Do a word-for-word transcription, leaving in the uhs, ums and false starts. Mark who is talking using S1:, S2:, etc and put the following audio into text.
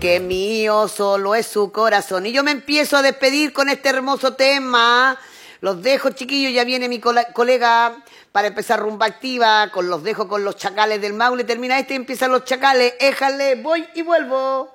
S1: Que mío solo es su corazón. Y yo me empiezo a despedir con este hermoso tema. Los dejo, chiquillos, ya viene mi colega para empezar rumba activa. Con los dejo con los chacales del Maule. Termina este y empiezan los chacales. Éjale, voy y vuelvo.